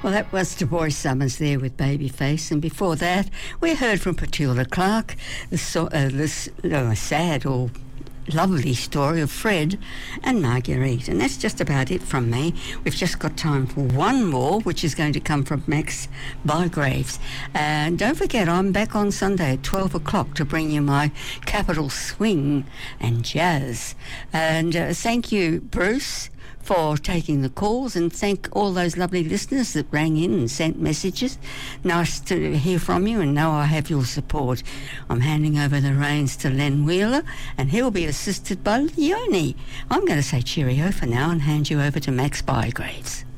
Well, that was Du Bois Summers there with Babyface, and before that, we heard from Petula Clark, this sad or lovely story of Fred and Marguerite. And that's just about it from me. We've just got time for one more, which is going to come from Max Bygraves. And don't forget, I'm back on Sunday at 12 o'clock to bring you my Capital Swing and Jazz. And thank you, Bruce, for taking the calls, and thank all those lovely listeners that rang in and sent messages. Nice to hear from you and know I have your support. I'm handing over the reins to Len Wheeler, and he'll be assisted by Leonie. I'm going to say cheerio for now and hand you over to Max Bygraves.